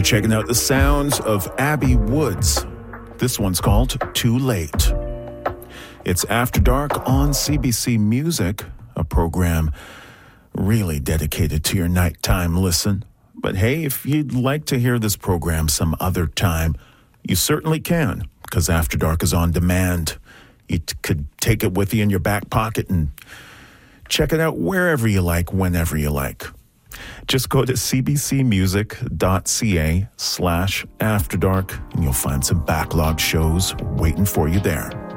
checking out the sounds of Abby Woods. This one's called Too Late. It's After Dark on CBC Music, a program really dedicated to your nighttime listen. But hey, if you'd like to hear this program some other time, you certainly can, because After Dark is on demand. You could take it with you in your back pocket and check it out wherever you like, whenever you like. Just go to cbcmusic.ca/afterdark and you'll find some backlog shows waiting for you there.